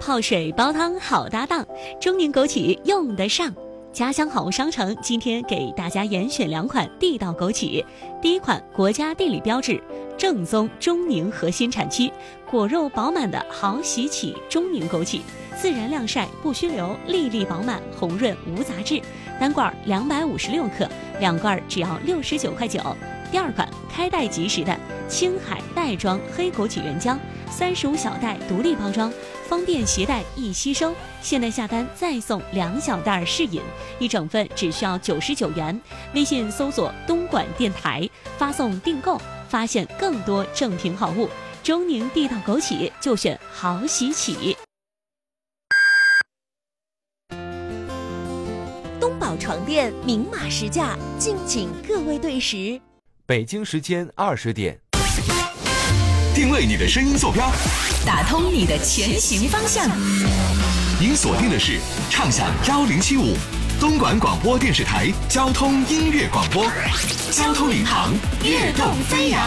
泡水煲汤好搭档，中宁枸杞用得上。家乡好物商城今天给大家严选2款地道枸杞。第一款国家地理标志，正宗中宁核心产区，果肉饱满的好喜启中宁枸杞，自然晾晒不虚流，粒粒饱满，红润无杂质。单罐256克，2罐只要69.9块。第二款开袋即食的青海袋装黑枸杞原浆，35小袋独立包装，方便携带易吸收。现在下单再送2小袋试饮，1整份只需要99元。微信搜索东莞电台，发送订购，发现更多正品好物。中宁地道枸杞就选好喜启。 东宝床垫明码实价，敬请各位对时。 北京时间20点， 定位你的声音坐标， 打通你的前行方向。 您锁定的是畅享1075东莞广播电视台交通音乐广播，交通领航，跃动飞扬。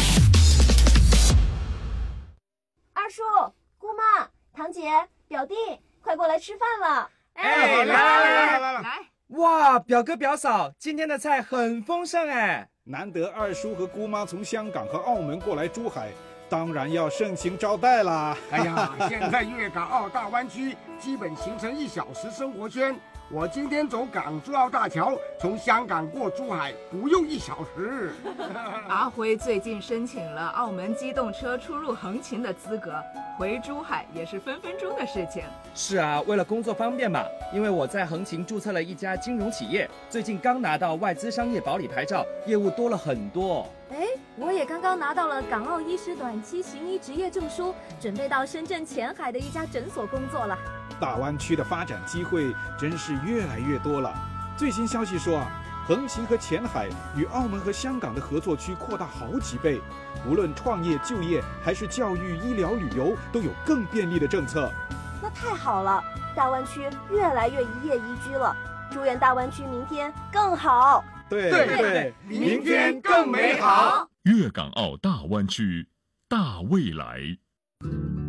二叔、姑妈、堂姐、表弟，快过来吃饭了！ 哎，来！哇，表哥表嫂，今天的菜很丰盛哎！ 难得二叔和姑妈从香港和澳门过来珠海，当然要盛情招待啦。 哎呀，现在粤港澳大湾区基本形成1小时生活圈。我今天走港珠澳大桥，从香港过珠海不用1小时。 阿辉最近申请了澳门机动车出入横琴的资格，回珠海也是分分钟的事情。 是啊，为了工作方便嘛，因为我在横琴注册了一家金融企业，最近刚拿到外资商业保理牌照，业务多了很多。 哎，我也刚刚拿到了港澳医师短期行医执业证书，准备到深圳前海的一家诊所工作了。 大湾区的发展机会真是越来越多了。最新消息说啊，横琴和前海与澳门和香港的合作区扩大好几倍，无论创业、就业还是教育、医疗、旅游，都有更便利的政策。 那太好了，大湾区越来越一夜宜居了。祝愿大湾区明天更好。 对， 明天更美好。 粤港澳大湾区，大未来。